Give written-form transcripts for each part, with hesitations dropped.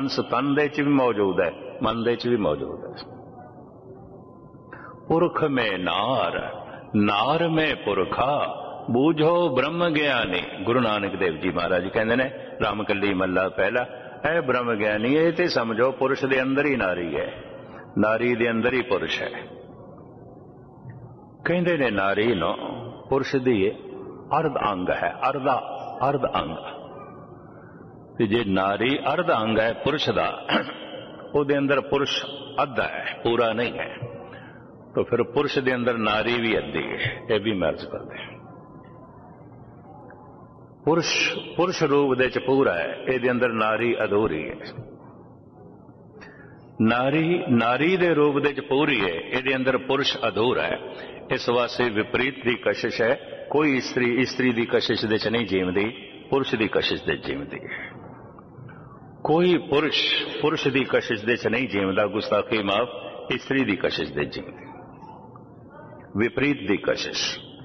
तन दे च भी मौजूद है, मन दे च भी मौजूद है। पुरख में नार, नार में पुरखा, बूझो ब्रह्म ज्ञानी। गुरु नानक देव जी महाराज कहते ने रामकली महला पहला, ऐ ब्रह्म ज्ञानी ये ते समझो पुरुष दे अंदर ही नारी है, नारी दे अंदर ही पुरुष है। कहते ने नारी नो पुरुष दी अर्ध अंग है, अर्ध अंग। जे नारी अर्ध अंग है पुरुष दा, ਉਹਦੇ अंदर पुरुष अद्धा है, पूरा नहीं है, तो फिर पुरुष दे अंदर नारी भी अद्धी है। यह भी मर्ज करते हैं। पुरुष रूप दे च पूरा है, ਇਹਦੇ अंदर नारी अधूरी है। नारी दे रूप दे च पूरी है, ਇਹਦੇ अंदर पुरुष अधूरा है। इस वास्ते विपरीत दी कशिश है। कोई स्त्री दी कशिश दे च नहीं जीवदी, पुरुष दी कशिश दे जीवदी है। कोई पुरुष दी कशिश दे च नहीं जीवदा, गुस्ताखी माफ, स्त्री दी कशिश दे जीवदी। विपरीत दी कशिश।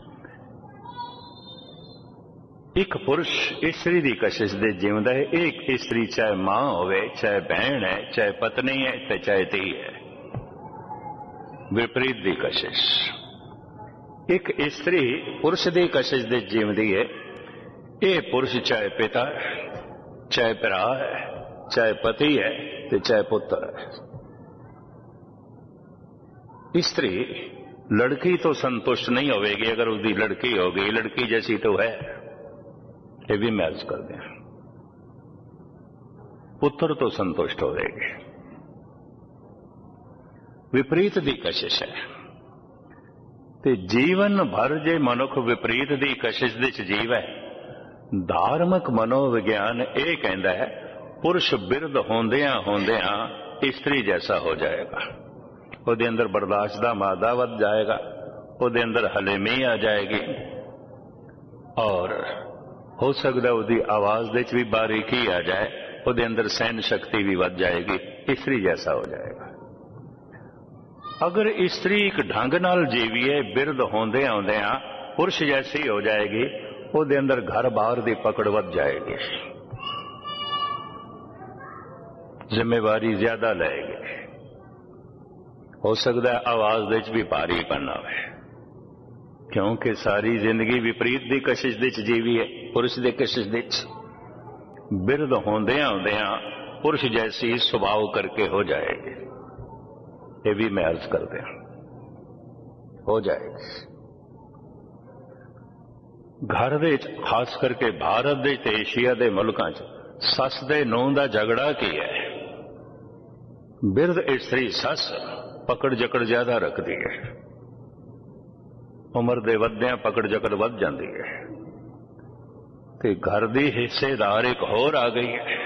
एक पुरुष स्त्री दी कशिश दे जीवदा है। एक स्त्री चाहे मां होवे, चाहे बहन है, चाहे पत्नी है, ते चाहे धी है। विपरीत दी कशिश। एक स्त्री पुरुष दी कशिश दे जीवदी है। ये पुरुष चाहे पिता है, चाहे भरा है, चाहे पति है, ते चाहे पुत्र है। स्त्री लड़की तो संतुष्ट नहीं होगी अगर उसकी लड़की होगी, लड़की जैसी तो है, ये भी मैच कर दें। पुत्र तो संतुष्ट हो जाएगी। विपरीत दी कशिश है। ते जीवन भर जे मनुख विपरीत दी कशिश दे च जीवै, धार्मिक मनोविज्ञान ये कहता है पुरुष बिरध होंदियां होंदियां स्त्री जैसा हो जाएगा। ਉਹਦੇ अंदर बर्दाश्त का मादा वध जाएगा, ਉਹਦੇ अंदर हलेमी आ जाएगी, और हो सकता उसकी आवाज दे भी बारीकी आ जाए, ਉਹਦੇ अंदर सहन शक्ति भी वध जाएगी, स्त्री जैसा हो जाएगा। अगर स्त्री एक ढंग नाल जीवीए, बिरध होंदे होंदियां पुरुष जैसी हो जाएगी, ਉਹਦੇ अंदर घर बाहर की पकड़ वध जाएगी, जिम्मेवारी ज्यादा लेगी। हो सकता है आवाज दे भी भारीपन आवे, क्योंकि सारी जिंदगी विपरीत दी कशिश दे जीवी है। पुरुष दे कशिश दे बिरध होंदियां होंदियां पुरुष जैसी स्वभाव करके हो जाएगी। ये भी मैं अर्ज कर दिया, हो जाएगी। घर दे खास करके भारत दे ते एशिया दे मुल्कां च सस दे नूंह दा झगड़ा की है। बिरध स्त्री सस पकड़ जकड़ ज्यादा रखती है, उम्र दे वधियां पकड़ जकड़ वध जाती है, ते घर दी हिस्सेदार एक होर आ गई है,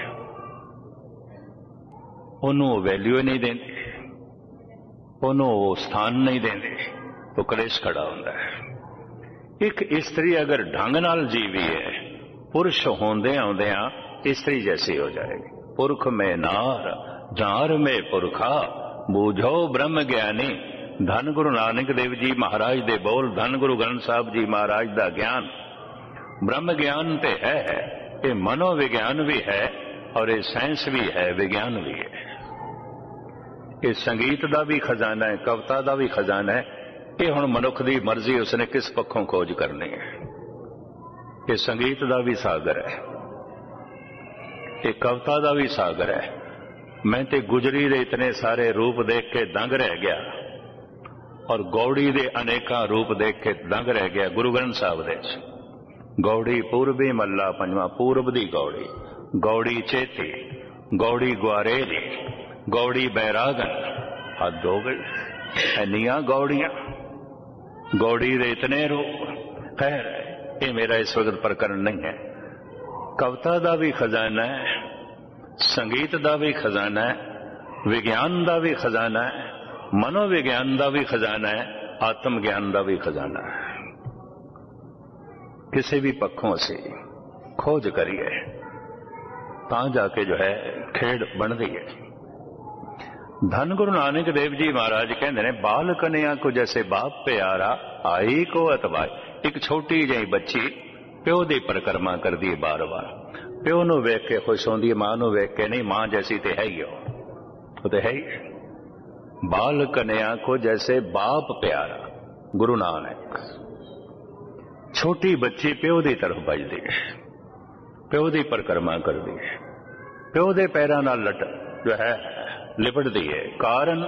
उन्होंने वैल्यू नहीं देती, उन्होंने वो स्थान नहीं देती, तो कलेश खड़ा होता है। एक स्त्री अगर ढंग नाल जीवी है, पुरुष होंदे होंदियां स्त्री जैसी हो जाएगी। पुरख में नार, जार में पुरखा, बूझो ब्रह्म ज्ञानी। धन गुरु नानक देव जी महाराज दे बोल, धन गुरु ग्रंथ साहब जी महाराज दा ज्ञान। ब्रह्म ज्ञान ते है, ये मनोविज्ञान भी है, और ये साइंस भी है, विज्ञान भी है। ये संगीत का भी खजाना है, कविता का भी खजाना है। ये हुण मनुख की मर्जी उसने किस पक्षों खोज करनी है। ये संगीत का भी सागर है, ये कविता का भी सागर है। मैं ते गुजरी दे इतने सारे रूप देख के दंग रह गया, और गौड़ी दे अनेका रूप देख के दंग रह गया। गुरु ग्रंथ साहब दे गौड़ी पूर्वी मल्ला पंजवा, पूर्व दी गौड़ी, गौड़ी चेती, गौड़ी ग्वारेली, गौड़ी बैरागन, हद हो गई। इन्नियां गौड़ियां, गौड़ी दे इतने रूप। खैर ये मेरा इस वक्त प्रकरण नहीं है। कविता का भी खजाना है, संगीत का भी खजाना है, विज्ञान का भी खजाना है, मनोविज्ञान का भी खजाना है, आत्म ज्ञान का भी खजाना है। किसी भी पक्षों से खोज करिए ता जाके जो है खेड बनती है। धन गुरु नानक देव जी महाराज कहते हैं, बाल कन्या को जैसे बाप प्यारा, आई को अतवाई। एक छोटी जी बच्ची प्यो की परिक्रमा कर दी बार बार, प्यो नूं वेख के खुश होंदी है, मां नूं वेख के नहीं। मां जैसी तो है ही वो तो है ही। बाल कन्या को जैसे बाप प्यारा, गुरु नानक। छोटी बच्ची प्यो की तरफ बजदी है, प्यो की परिक्रमा करती है, प्यो के पैरों नाल लट जो है लिपटती है। कारण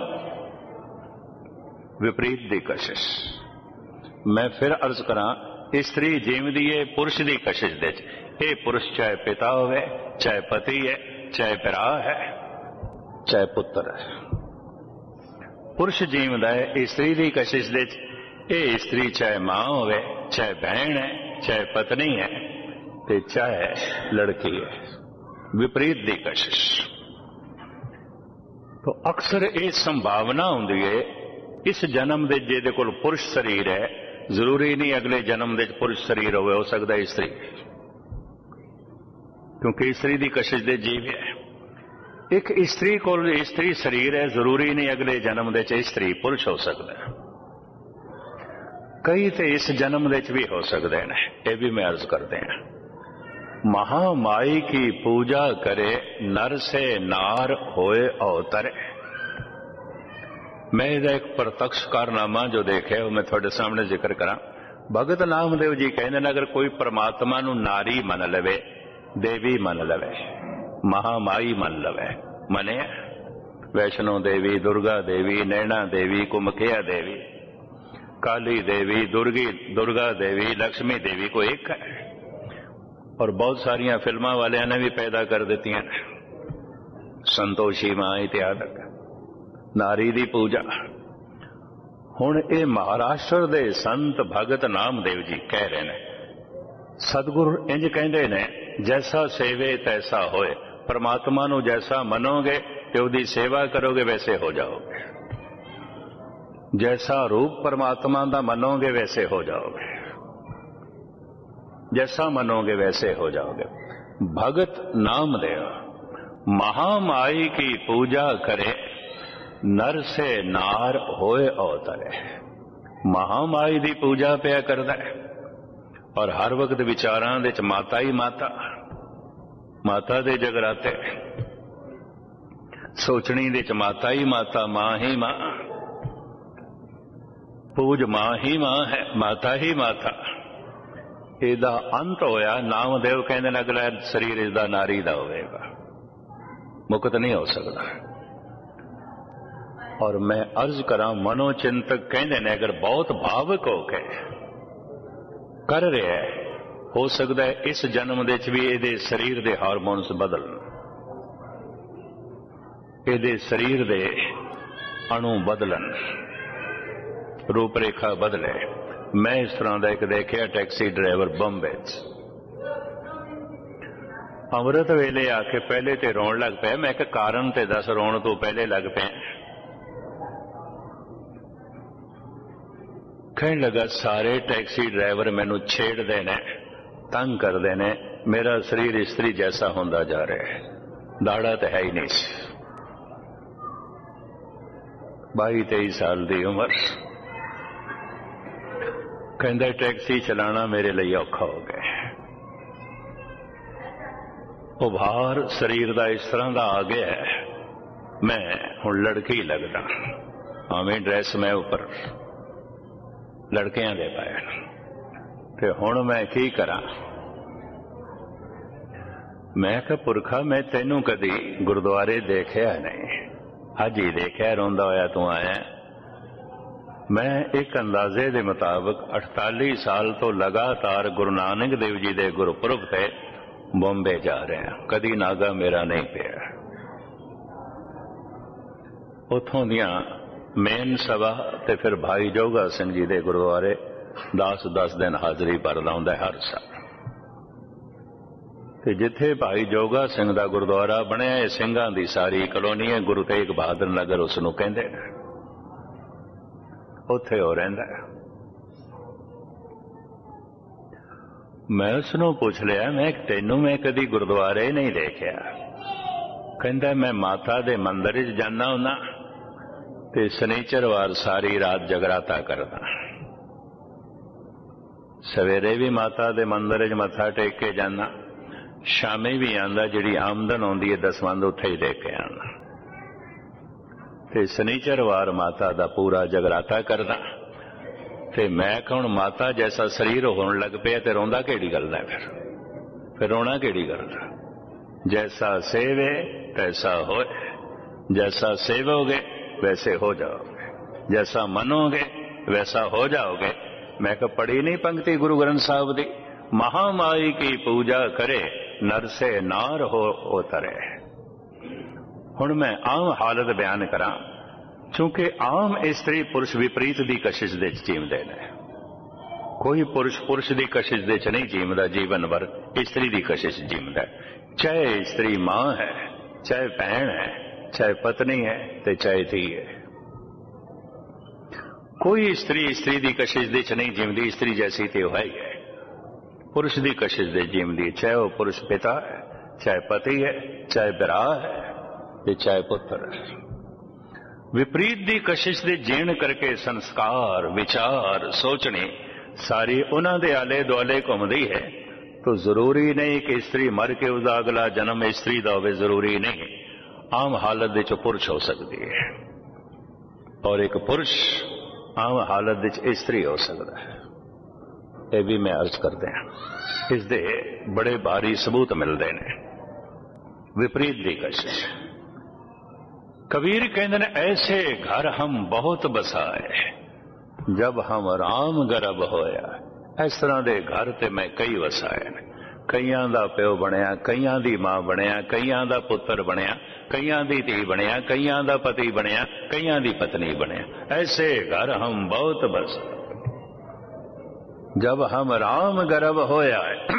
विपरीत की कशिश। मैं फिर अर्ज करा, स्त्री जीवदी है पुरुष की कशिश दे। ये पुरुष चाहे पिता होवे, चाहे पति है, चाहे भरा है, चाहे पुत्र है। पुरुष जीवदा है स्त्री की कशिश दे। ये स्त्री चाहे मां होवे, चाहे बहन है, चाहे पत्नी है, ते चाहे लड़की है। विपरीत की कशिश। तो अक्सर ये संभावना होंदी है इस जन्म दे जिहदे कोल पुरुष शरीर है, जरूरी नहीं अगले जन्म दे पुरुष शरीर हो सकता है स्त्री, क्योंकि स्त्री की कशिश दे जीव है। एक स्त्री को स्त्री शरीर है, जरूरी नहीं अगले जन्म दे स्त्री पुरुष हो सकता है। कई तो इस जन्म दे भी हो सकते हैं, ये भी मैं अर्ज करते हैं। महामाई की पूजा करे, नर से नार होए अवतरे। मैं इसका एक प्रत्यक्ष कारनामा जो देखे वो मैं थोड़े सामने जिक्र करा। भगत नामदेव जी कहते हैं, अगर कोई परमात्मा नू नारी मन लवे, देवी मन लवे, महामाई मन लवे, मने वैष्णो देवी, दुर्गा देवी, नैना देवी, कुमखिया देवी, काली देवी, दुर्गा देवी, लक्ष्मी देवी को एक है। और बहुत सारिया फिल्मां वाले ने भी पैदा कर दी हैं, संतोषी मां इत्यादि। नारी दी पूजा हुण ये महाराष्ट्र दे संत भगत नामदेव जी कह रहे हैं। सतगुरु इंज कहते ने, जैसा सेवे तैसा होए। परमात्मा नू जैसा मनोगे ते उहदी सेवा करोगे वैसे हो जाओगे। जैसा रूप परमात्मा दा मनोगे वैसे हो जाओगे, जैसा मनोगे वैसे हो जाओगे। भगत नामदेव महामाई की पूजा करे, नर से नार होए अवतरे। महामाई की पूजा पिया करदा है और हर वक्त विचारां दे च माता ही माता, माता दे जगराते, सोचनी दे च माता ही माता, मां ही मां, पूज मां ही मां है, माता ही माता। ਇਹਦਾ अंत होया। नामदेव कहते हैं अगला शरीर इसका नारी का होगा, मुक्त नहीं हो सकता। और मैं अर्ज करा, मनोचिंतक कहते हैं अगर बहुत भावुक होकर कर रहा है, हो सकता है इस जन्म दे भी ये शरीर के हारमोन्स बदलन, ये शरीर के अणु बदलन, रूपरेखा बदले। मैं इस तरह का एक देखिया टैक्सी ड्राइवर बंबे अमृत वेले आके पहले तो रोन लग पाया। मैं एक कारण ते दस रोन तो पहले लग पे। कहने लगा सारे टैक्सी ड्राइवर मैनू छेड़ते ने, तंग करते ने, मेरा शरीर स्त्री जैसा होंदा जा रहा है, दाड़ा तो है ही नहीं। 22-23 साल की उम्र। कहता टैक्सी चलाना मेरे लिए औखा हो गया। उभार शरीर का इस तरह का आ गया है, मैं हुण लड़की लगदा। हमें ड्रेस मैं ऊपर लड़कियां दे पाया, ते हुण मैं की करा। मैं कहा पुरखा, मैं तेनू कदी गुरुद्वारे देखिया नहीं, अज ही देखिया रोंदा होया तू आया। मैं एक अंदाजे के मुताबिक 48 साल तो लगातार गुरु नानक देव जी के गुरपुरब से बॉम्बे जा रहे हैं, कदी नागा मेरा नहीं पिया। उथों दियां मेन सभा ते फिर भाई जोगा सिंह जी के गुरुद्वारे 10-10 दिन हाजरी भरदा हुंदा हर साल। ते जिथे भाई जोगा सिंह का गुरुद्वारा बनया, सिंघां दी सारी कलोनी है, गुरु तेग बहादुर नगर उसनूं कहंदे ने, उत्थे हो रहिंदा है। मैं उसनों पूछ लिया, मैं तेनू मैं कदी गुरुद्वारे नहीं देखिया। कहंदा मैं माता दे मंदिर च जाना हुंदा ते शनिचरवार सारी रात जगराता करदा, सवेरे भी माता दे मंदिर च मत्था टेक के जाना, शामी भी आंदा जिहड़ी आमदन आउंदी है दसवंध उत्थे ही दे के आना। ते शनिचरवार माता दा पूरा जगराता करदा। ते मैं कौन माता जैसा शरीर होने लग पिया ते रोंदा केड़ी गल है? फिर रोना केड़ी गल है? जैसा सेवे तैसा होए, जैसा सेवोगे वैसे हो जाओगे, जैसा मनोगे वैसा हो जाओगे। मैं कहा पढ़ी नहीं पंक्ति गुरु ग्रंथ साहब दी, महामाई की पूजा करे नर से नार हो उतरे। हुण मैं आम हालत बयान करा, क्योंकि आम स्त्री पुरुष विपरीत की कशिश दे जीवदे ने। कोई पुरुष पुरुष की कशिश दे नहीं जीवदा, जीवन भर स्त्री की कशिश जीवदा। चाहे स्त्री मां है, चाहे भैन है, चाहे पत्नी है, ते चाहे धी है। कोई स्त्री स्त्री की कशिश दे नहीं जीवदी, स्त्री जैसी तो है ही है। पुरुष की कशिश दे जीवदी, चाहे वह पुरुष पिता है, चाहे पति है, चाहे बिरा है, चाहे पुत्र है। विपरीत की कशिश दे जीण करके संस्कार विचार सोचने सारी उन्हां दे आले दुआले घूमदी है। तो जरूरी नहीं कि स्त्री मर के उसका अगला जन्म स्त्री का हो, जरूरी नहीं। आम हालत दे चो पुरुष हो सकती है और एक पुरुष आम हालत दे स्त्री हो सकता है। यह भी मैं अर्ज करते हैं, इसके बड़े भारी सबूत मिलते हैं। विपरीत की कशिश कबीर कहते हैं, ऐसे घर हम बहुत बसाए जब हम राम गर्भ होया। इस तरह के घर ते मैं कई वसाए ने। कईयां दा प्यो बनया, कईयां दी मां बनया, कईयां दा पुत्र बनया, कईयां दी धी बनया, कईयां दा पति बनया, कईयां दी पत्नी बनया। ऐसे घर हम बहुत बसाए जब हम राम गर्भ होया है।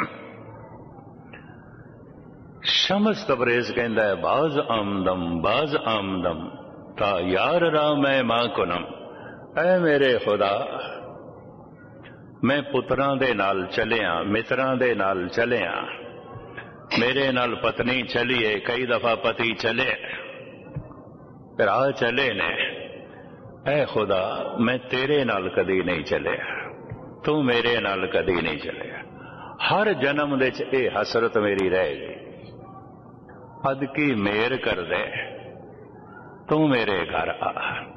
शमस तबरेज कहता है, बाज आमदम ता यार राम है मां कुनम। ऐ मेरे खुदा, मैं पुत्रां दे नाल चलिया, मित्रां दे नाल चलिया, मेरे नाल पत्नी चलिए, कई दफा पति चले, भरा चले ने। ऐ खुदा, मैं तेरे नाल कदी नहीं चले, तू मेरे नाल कदी नहीं चले। हर जन्म दे च ये हसरत मेरी रह गई, अद की मेर कर दे, तू मेरे घर आ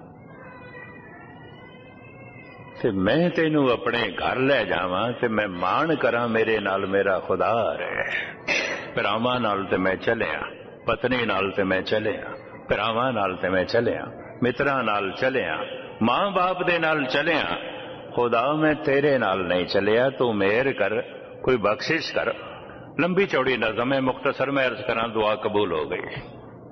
ते मैं तेनू अपने घर ले जावां ते मैं मान करा मेरे नाल मेरा खुदा रहे। भरावां नाल ते मैं चलिया, पत्नी नाल ते मैं चलिया, भरावां नाल ते मैं चलिया, मित्रां नाल चलिया, मां बाप दे नाल चलिया। खुदा मैं तेरे नाल नहीं चलिया, तू मेहर कर, कोई बख्शिश कर। लंबी चौड़ी नज़म है, मुख्तसर में अर्ज करा, दुआ कबूल हो गई।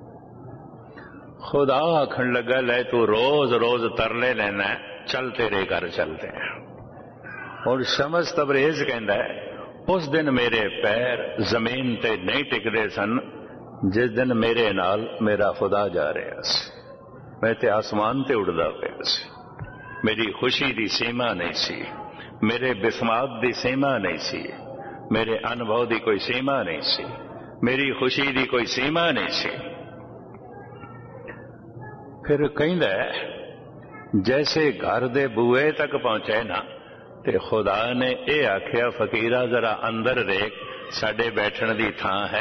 खुदा आखन लगा, ले तू रोज रोज तरले लेना है, चल तेरे घर चलते हैं। और शमस तबरेज कहता है, उस दिन मेरे पैर जमीन ते नहीं टिकते सन जिस दिन मेरे नाल मेरा खुदा जा रहा सी। मैं ते आसमान ते उड़दा पिया सी। मेरी खुशी की सीमा नहीं सी, मेरे बिस्मात की सीमा नहीं सी, मेरे अनुभव की कोई सीमा नहीं सी, मेरी खुशी की कोई सीमा नहीं सी। फिर कहता है, जैसे घर दे बूए तक पहुंचे ना, ते खुदा ने यह आख्या, फकीरा जरा अंदर देख, साडे बैठन की थां है,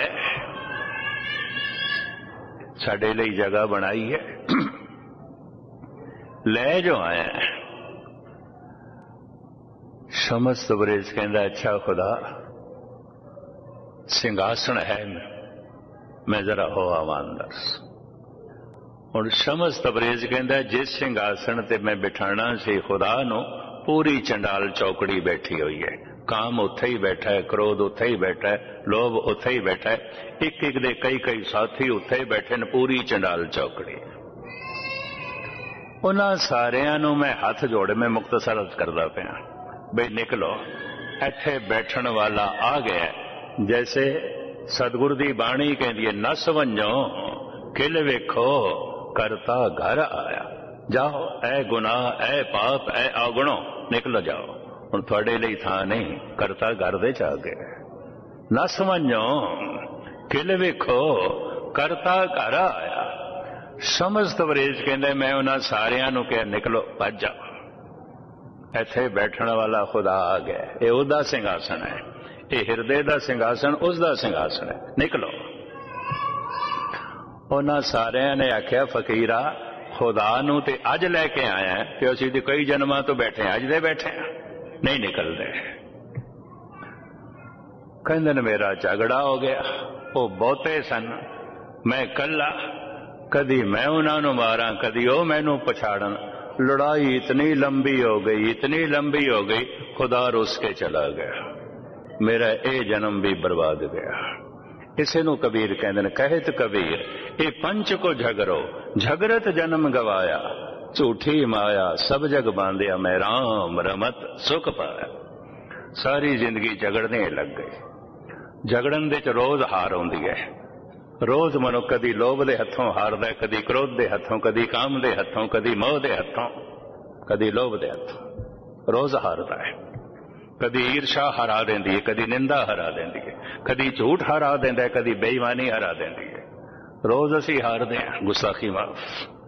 साडे लिए जगह बनाई है, ले जो आया। शमस तबरेज कहता, अच्छा खुदा सिंहासन है, मैं जरा हो आवां अंदर। और शमस तबरेज कहता, जिस सिंहासन ते मैं बिठाना सी खुदा नो, पूरी चंडाल चौकड़ी बैठी हुई है। काम उत्थे ही बैठा है, क्रोध उत्थे ही बैठा है, लोभ उत्थे ही बैठा है, एक एक दे कई कई साथी उत्थे ही बैठे ने, पूरी चंडाल चौकड़ी। उन्हां सारियां नूं मैं हथ जोड़, मैं मुख्तसर अर्ज करदा पिया, बई निकलो, इत्थे बैठण वाला आ गया। जैसे सतगुर दी बाणी कहती है, नस वंजो किल वेखो करता घर आया। जाओ ऐ गुनाह, ऐ पाप, ऐ अवगुणो, निकल जाओ, हुण तुहाडे लई थां नहीं, करता घर दे च आ गया। नस वंजो किल वेखो करता घर आया। समझ तबरेज कहते, मैं उन्हां सारियां नूं कहा, निकलो भज जाओ, इत्थे बैठण वाला खुदा आ गया। ये उहदा सिंहासन है, ये हिरदे का सिंघासन उसका सिंघासन है, निकलो। उन्होंने सारिया ने आख्या फकीरा खुदा नूं ते अज लैके आया कि असीं ते कई जन्मां तो बैठे अज दे बैठे नहीं निकलते। कहंदे ने मेरा झगड़ा हो गया, वो बहुते सन, मैं कला, कदी मैं उन्होंने मारा कदी वो मैनू पछाड़न। लड़ाई इतनी लंबी हो गई, इतनी लंबी हो गई, खुदा रुस के चला गया, मेरा ये जन्म भी बर्बाद गया। इसे नू कबीर कहते हैं, कहत कबीर ये पंच को झगरो, झगरत जन्म गवाया, झूठी माया सब जग बांधिया, मैं राम रमत सुख पाया। सारी जिंदगी झगड़ने लग गई। झगड़न दे च रोज हार आउंदी है, रोज मनो कदी लोभ दे हथों हारदा, कदी क्रोध दे हथों, कदी काम दे हथों, कदी मोह दे हथों, कदी लोभ दे हथों, रोज हारदा है। कदी ईर्षा हरा देंदी है, कदी निंदा हरा देंदी है, कदी झूठ हरा देंदा है, कदी बेईमानी हरा देंदी है। रोज असी हारदे हैं। गुस्साखी माफ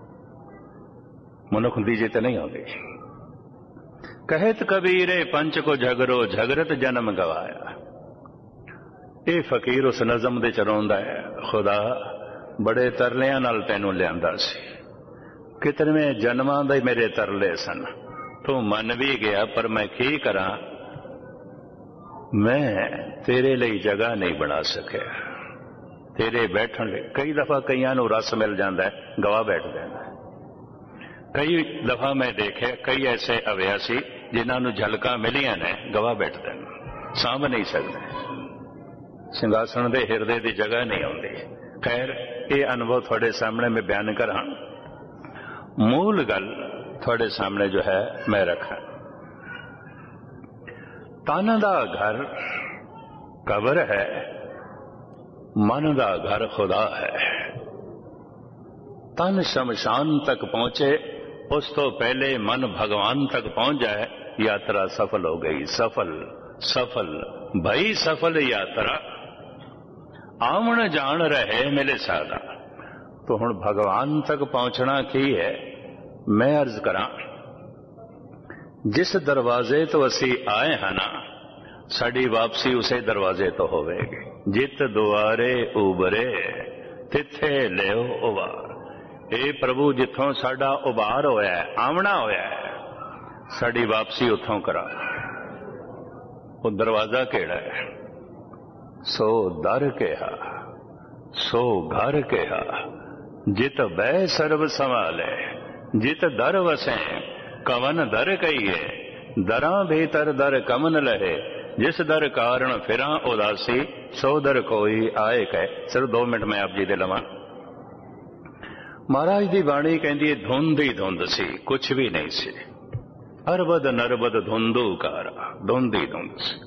मनुख दी जित नहीं होती। कहत कबीरे पंच को झगरो, झगरत जन्म गवाया। ये फकीर उस नज़म दे च रोंदा है, खुदा बड़े तरलियां नाल तैनूं लियांदा सी, कितने जन्मां दे मेरे तरले सन, तू मन भी गया, पर मैं की करा, मैं तेरे लिए जगह नहीं बना सके, तेरे बैठन लिए। कई दफा कईयां नूं रस मिल जाता है, गवा बैठ जाता है। कई दफा मैं देखे कई ऐसे अव्यासी जिन्हां नूं झलकां मिलियां ने, गवा बैठते हैं, सांभ नहीं सकते, सिंघासन दे हिरदे की जगह नहीं आती। खैर ये अनुभव थोड़े सामने मैं बयान करा, मूल गल थोड़े सामने जो है मैं रखा। तन दा घर कब्र है, मन दा घर खुदा है। तन शमशान तक पहुंचे, उस तो पहले मन भगवान तक पहुंच जाए, यात्रा सफल हो गई। सफल सफल भई सफल यात्रा, आमण जान रहे मिले सादा। तो हुण भगवान तक पहुंचना की है, मैं अर्ज करा, जिस दरवाजे तो असी आए हैं ना, साड़ी वापसी उसे दरवाजे तो होवेगी। जित दुआरे उबरे तिथे लियो उबार। ए प्रभु जिथों साडा उबार होया है, आमना होया है, साड़ी वापसी उथों करा। वो दरवाजा केड़ा है? सो दर केहा, सो घर केहा, जित बै सर्व संभाले, जित दर वसें कवन दर कहिए, दरा भीतर दर कमन लहे, जिस दर कारण फिरा उदासी, सो दर कोई आए कह। सिर्फ 2 मिनट मैं आप जी दे लवां। महाराज दी बाणी कहंदी है, धुंध ही धुंध सी, कुछ भी नहीं सी। अरबद नरबद धुंधुकारा, धुंध ही धुंध सी,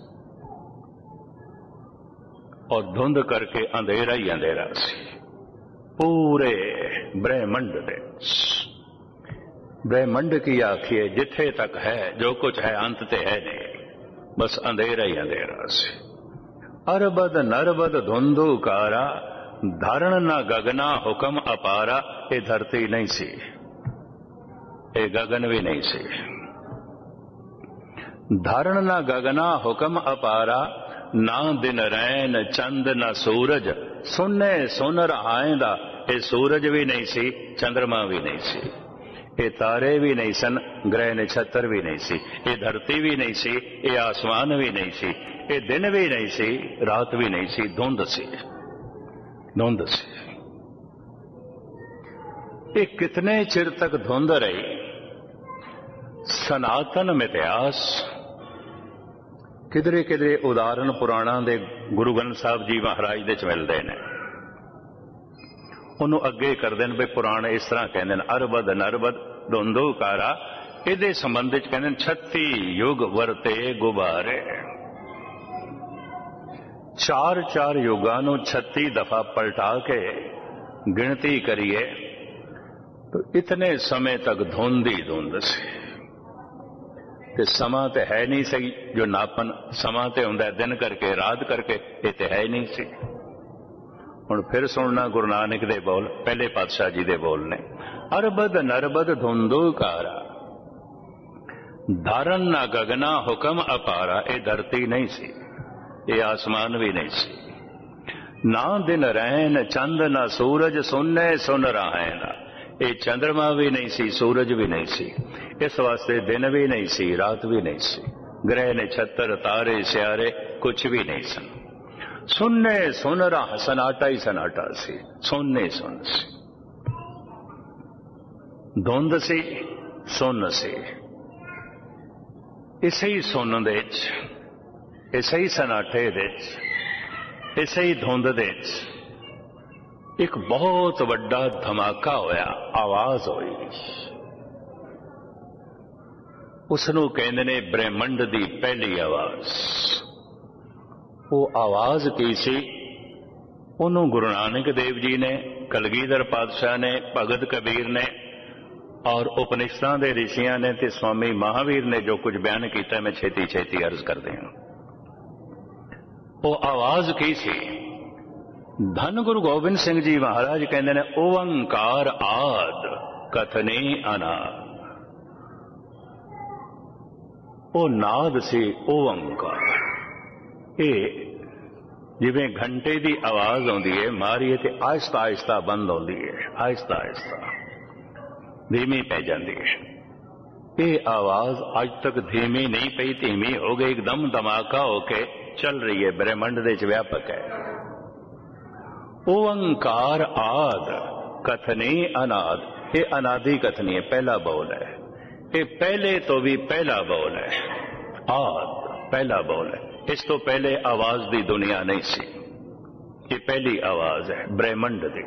और धुंध करके अंधेरा ही अंधेरा सी पूरे ब्रह्मंड दे। ब्रह्मंड की आखिए जिथे तक है जो कुछ है, अंत ते है नहीं, बस अंधेरा ही अंधेरा सी। अरबद नरबद धुंधुकारा, धारण न गगना हुक्म अपारा। ये धरती नहीं सी, ये गगन भी नहीं सी। धारण न गगना हुक्म अपारा, ना दिन रैन चंद न सूरज, सुने सुनर आएंदा। ये सूरज भी नहीं सी, चंद्रमा भी नहीं सी, ये तारे भी नहीं सन, ग्रह नक्षत्र भी नहीं सी, ये धरती भी नहीं सी, ये आसमान भी नहीं सी, ये दिन भी नहीं सी, रात भी नहीं सी, धुंध सी, धुंध सी। ये कितने चिर तक धुंध रही? सनातन मिथ्यास। किधरे किधरे उदाहरण पुराणा दे गुरु ग्रंथ साहब जी महाराज दे च मिलते हैं। उन्होंने अगे करते हैं भी पुराण इस तरह कहते हैं, अरबद नरबद धुंधुकारा। इहदे संबंध च कहते हैं 36 युग वरते गुबारे। 4-4 युगां नूं 36 दफा पलटा के गिनती करिए तो इतने समय तक धुंध ही धुंध सी। ते समा ते है नहीं सही जो नापन, समा ते हुंदा है दिन करके रात करके, ये ते है नहीं सी। हुण फिर सुनना गुरु नानक दे बोल, पहले पातशाह जी दे बोल ने, अरबद नरबद धुंधुकारा, धारण ना गगना हुक्म अपारा। ये धरती नहीं सी, ये आसमान भी नहीं सी। ना दिन रैन चंद ना सूरज सुन्ने सुन राहैन, ये चंद्रमा भी नहीं सी, सूरज भी नहीं सी। इस वास्ते दिन भी नहीं सी, रात भी नहीं सी। ग्रह नक्षत्र तारे स्यारे कुछ भी नहीं सन। सुन्ने सुन रहा, सन्नाटा ही सन्नाटा सी, सुन्ने सुन सी। धुंध सी, सुन सी। इसे ही सुन दे च, इसे ही सन्नाटे दे च, इसे ही धुंध दे च एक बहुत वड्डा धमाका होया, आवाज होई। उसनू कहंदे ने ब्रह्मंड दी पहली आवाज। वो आवाज की सी? उन्होंने गुरु नानक देव जी ने, कलगीधर पातशाह ने, भगत कबीर ने और उपनिषदां दे ऋषियां ने ते स्वामी महावीर ने जो कुछ बयान किया, मैं छेती छेती अर्ज कर दिया। वो आवाज की सी? धन गुरु गोबिंद सिंह जी महाराज कहते ने ओंकार आद कथने अनाद। वो नाद सी ओंकार। ये जिवें घंटे की आवाज आती है, मारीए तो आहिस्ता आहिस्ता बंद होती है, आहिस्ता आहिस्ता धीमी पै जाती है। ये आवाज अज तक धीमी नहीं पई, धीमी हो गई, एकदम धमाका होके चल रही है, ब्रह्मंड दे च व्यापक है। ओंकार आद कथने अनाद, ये अनादि कथनी है, पहला बोल है। ये पहले तो भी पहला बोल है, आद पहला बोल है। इस तो पहले आवाज दी दुनिया नहीं सी, ये पहली आवाज है ब्रह्मंड दी।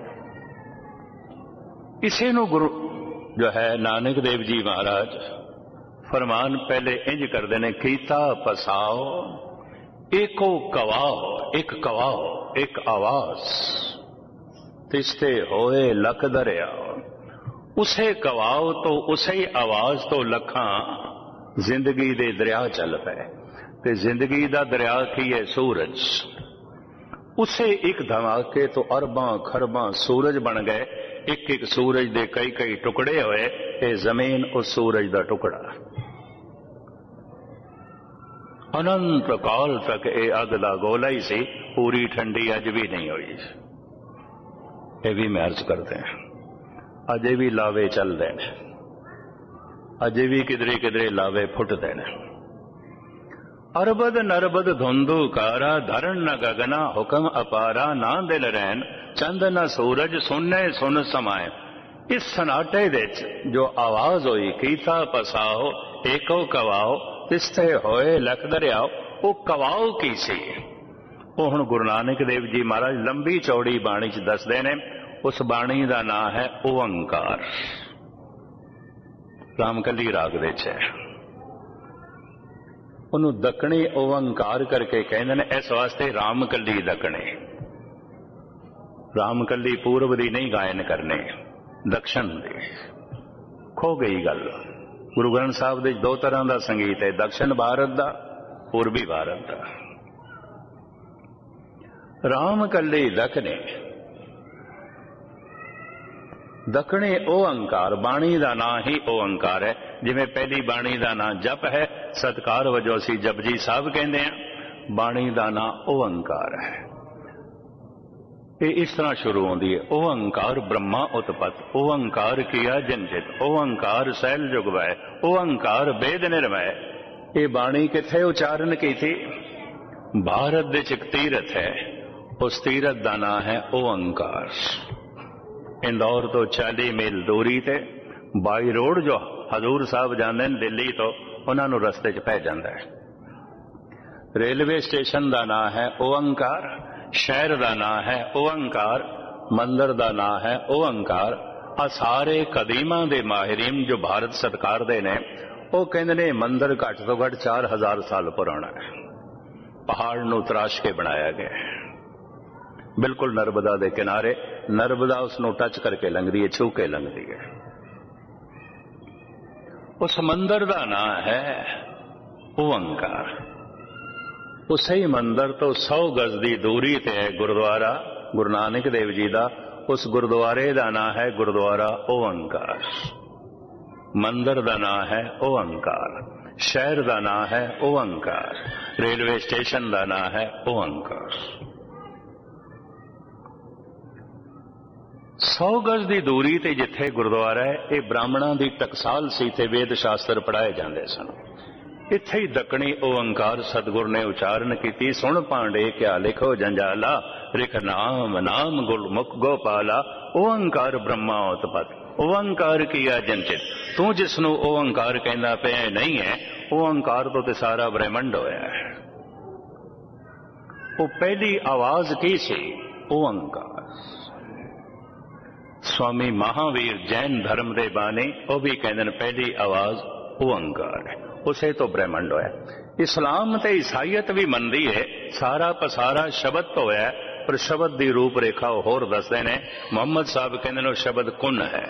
इसे नु गुरु जो है नानक देव जी महाराज फरमान पहले इंज करते ने, कीता पसाओ एको कवाओ, एक कवाओ एक आवाज, तिस्ते होए लख दरिया। उसे कवाओ तो उसे आवाज तो लखा जिंदगी दे दरिया चल पे, ते जिंदगी दा दरिया की है सूरज। उसे एक धमाके तो अरबां खरबां सूरज बन गए, एक एक सूरज दे कई कई टुकड़े होए, ये जमीन उस सूरज दा टुकड़ा। अनंत काल तक ये अग दा गोला ही सी, पूरी ठंडी अज भी नहीं हुई। ये भी मैं अर्ज करते हैं, अजे भी लावे चल देने, अजे भी किधरे किधरे लावे फुट देने। अरबद नरबद धुंधु कारा, धरण न गगना हुक्म अपारा। ना दिल रैन चंद न सूरज सुनने सुन समाए। इस सनाटे दे जो आवाज हुई, कीता पसाओ एको कवाओ, तिस्ते होए लख दरियाओ, वो कवाओ की सी? वो हुण गुरु नानक देव जी महाराज लंबी चौड़ी बाणी च दसदे ने। उस बाणी का नाम है ओंकार। रामकली राग दे च उन्होंने दकने ओंकार करके कहते हैं, इस वास्ते रामकली दकने। रामकली पूर्व दी नहीं गायन करने, दक्षिण दी। खो गई गल। गुरु ग्रंथ साहब दे दो तरह का संगीत है, दक्षिण भारत का, पूर्वी भारत का। रामकली दकने, दखने ओंकार, बाणी का नाम ही ओंकार है। जिमें पहली बाणी का नाम जप है, सत्कार वजों असीं जपजी साहब कहते हैं, बाणी का नाम ओंकार है। ये इस तरह शुरू होती है, ओंकार ब्रह्मा उत्पत, ओंकार किया जंजित, ओंकार सैल जुगवै, ओंकार वेद निर्मय। ये बाणी किथे उच्चारण की थी? भारत दे च तीरथ है, उस तीरथ का नाम है ओंकार। इंदौर तो 40 मील दूरी ते बाई रोड जो हजूर साहब जाते हैं दिल्ली तो, उन्होंने रस्ते च पै जाता है। रेलवे स्टेशन का नाम है ओंकार, शहर का नाम है ओंकार, मंदिर का नाम है ओंकार। आ सारे कदीमा दे माहिरीन जो भारत सरकार दे ने, वो कहते ने मंदिर घट तो घट 4000 साल पुराना है। पहाड़ नूं तराश के बनाया गया है, बिल्कुल नर्मदा दे किनारे। नर्मदा उसनों टच करके लंघदी है, छू के लंघदी है। उस मंदिर का नाम है ओंकार। उसे ही मंदिर तो 100 गज की दूरी ते है गुरुद्वारा गुरु नानक देव जी का। उस गुरुद्वारे का नाम है गुरुद्वारा ओंकार, मंदिर का नाम है ओंकार। शहर का नाम है ओंकार, रेलवे स्टेशन का नाम है ओंकार। 100 गज की दूरी ते जिथे गुरुद्वारा है, ये ब्राह्मणों की टकसाल सी ते वेद शास्त्र पढ़ाए जाते सन। इत्थे ही दकनी ओंकार सतगुर ने उचारण की, सुन पांडे क्या लिखो जंजाला, रिख नाम नाम गुरमुख गोपाला, ओंकार ब्रह्मा उत्पत्ति, ओंकार किया जंचित। तू जिसनू ओंकार कहना पे नहीं है, ओंकार तो सारा ब्रह्मंड होया है। वो पहली आवाज की सी? ओंकार। स्वामी महावीर जैन धर्म दे बानी वो भी कहते पहली आवाज ओंकार है, उसे तो ब्रह्मंड होया। इस्लाम ते ईसाईयत भी मनदी है सारा पसारा शब्द तो है, पर शब्द की रूपरेखा होर दसदे ने। मोहम्मद साहब कहते वो शब्द कुन है,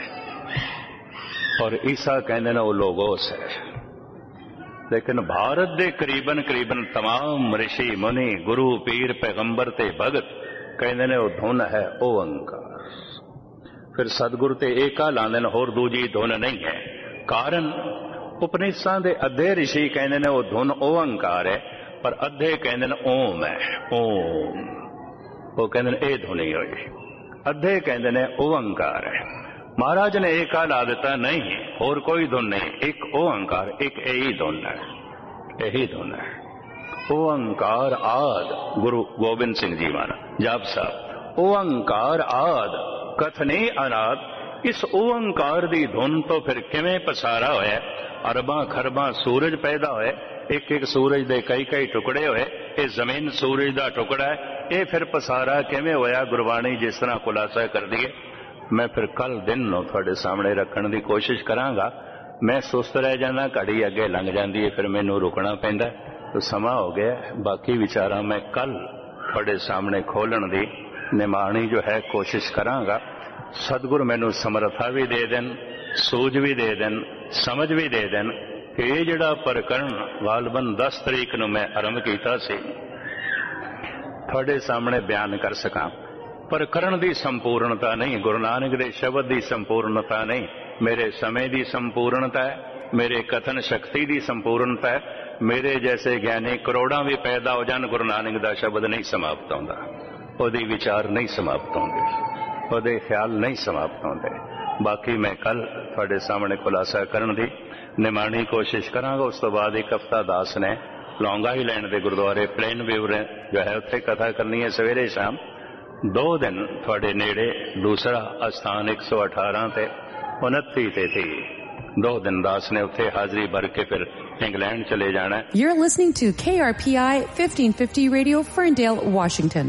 और ईसा कहते वो लोगोस है। लेकिन भारत के करीबन करीबन तमाम ऋषि मुनि गुरु पीर पैगंबर ते भगत कहते ने वो धुन है ओंकार। फिर सतगुरु ते एका लांदे ने, होर दूजी धुन नहीं है। कारण उपनिषदां दे अद्धे ऋषि कहते ने वो धुन ओंकार है, पर अद्धे कहते ने ओम है, ओम। वो कहते ने ये धुन ही होई। अद्धे कहते ने ओंकार है। महाराज ने एका ला दिता, नहीं और कोई धुन नहीं, एक ओंकार, एक यही धुन है, यही धुन है। ओंकार आद गुरु गोबिंद सिंह जी महाराज जाप साहब, ओंकार आद कथने अनाद। इस ओंकार दी धुन तो फिर किवें पसारा होया, अरबां खरबां सूरज पैदा होए, एक एक सूरज दे कई कई टुकड़े होए, ये जमीन सूरज दा टुकड़ा है, ये फिर पसारा किवें होया, गुरबाणी जिस तरह खुलासा कर दिए। मैं फिर कल दिन नूं तुहाडे सामने रखण दी कोशिश करांगा। मैं सुस्त रह जाना, घड़ी अगे लंघ जांदी है, फिर मैनूं रुकना पैंदा, तो समा हो गया। बाकी विचारा मैं कल तुहाडे सामने खोलण दी निमाणी जो है कोशिश करांगा। सतगुरु मैनूं समर्था भी दे देन, सूझ भी दे देन, समझ भी दे देन कि ये जिहड़ा प्रकरण गालबन 10 तरीक नूं मैं आरंभ कीता सी, तुहाडे सामने बयान कर सकां। प्रकरण की संपूर्णता नहीं, गुरु नानक दे शब्द की संपूर्णता नहीं, मेरे समय की संपूर्णता है, मेरे कथन शक्ति की संपूर्णता है। मेरे जैसे ज्ञानी करोड़ां भी पैदा हो जान, गुरु नानक दा शब्द नहीं समाप्त होंदा, ओहदे विचार नहीं समाप्त होंगे, ओहदे ख्याल नहीं समाप्त होंगे। बाकी मैं कल तुहाडे सामने खुलासा करन दी निमाणी कोशिश करांगा। उस तो बाद एक हफ्ता दास ने लौंगा ही लैंड के गुरुद्वारे प्लेन व्यू जो है उत्थे कथा करनी है सवेरे शाम। 2 दिन थोड़े नेड़े दूसरा स्थान 118 ते 29 ते थी। 2 दिन दास ने उत्थे हाजिरी भर के फिर इंग्लैंड चले जाना है। You're listening to KRPI 1550 Radio, Ferndale, Washington.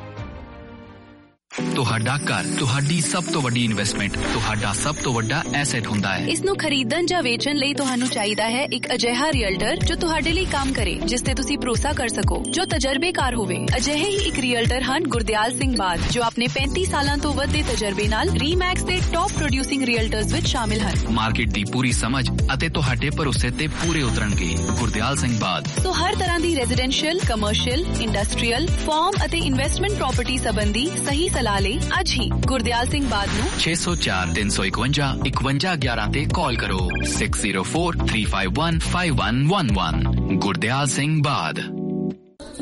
ਤੁਹਾਡਾ ਘਰ ਤੁਹਾਡੀ ਸਭ ਤੋਂ ਵੱਡੀ ਇਨਵੈਸਟਮੈਂਟ, ਤੁਹਾਡਾ ਸਭ ਤੋਂ ਵੱਡਾ ਐਸੈਟ ਹੁੰਦਾ ਹੈ। ਇਸ ਨੂੰ ਖਰੀਦਣ ਜਾਂ ਵੇਚਣ ਲਈ ਤੁਹਾਨੂੰ ਚਾਹੀਦਾ ਹੈ ਇੱਕ ਅਜਿਹਾ ਰੀਅਲਟਰ ਜੋ ਤੁਹਾਡੇ ਲਈ ਕੰਮ ਕਰੇ, ਜਿਸ ਤੇ ਤੁਸੀਂ ਭਰੋਸਾ ਕਰ ਸਕੋ, ਜੋ ਤਜਰਬੇਕਾਰ ਹੋਵੇ। ਅਜਿਹੇ ਹੀ ਇੱਕ ਰੀਅਲਟਰ ਹਨ ਗੁਰਦਿਆਲ ਸਿੰਘ ਬਾਦ, ਜੋ ਆਪਣੇ 35 ਸਾਲਾਂ ਤੋਂ ਵੱਧ ਦੇ ਤਜਰਬੇ ਨਾਲ ਰੀਮੈਕਸ ਦੇ ਟੌਪ ਪ੍ਰੋਡਿਊਸਿੰਗ ਰੀਅਲਟਰਸ ਵਿੱਚ ਸ਼ਾਮਿਲ ਹਨ। ਮਾਰਕੀਟ ਦੀ ਪੂਰੀ ਸਮਝ ਅਤੇ ਤੁਹਾਡੇ ਭਰੋਸੇ ਤੇ ਪੂਰੇ ਉਤਰਨਗੇ। ਗੁਰਦਿਆਲ ਸਿੰਘ ਬਾਦ ਸੋ ਹਰ ਤਰ੍ਹਾਂ ਦੀ ਰੈਜ਼ੀਡੈਂਸ਼ੀਅਲ, ਕਮਰਸ਼ੀਅਲ, ਇੰਡਸਟਰੀਅਲ, ਫਾਰਮ ਅਤੇ ਇਨਵੈਸਟਮੈਂਟ ਪ੍ਰਾਪਰਟੀ ਸੰਬੰਧੀ ਸਹੀ ਸਲਾਹ ਲਈ ਅੱਜ ਹੀ ਗੁਰਦਿਆਲ ਸਿੰਘ ਬਾਦ ਨੂੰ 604 351 5111 ਤੇ ਕਾਲ ਕਰੋ। 6043515111 ਗੁਰਦਿਆਲ ਸਿੰਘ ਬਾਦ।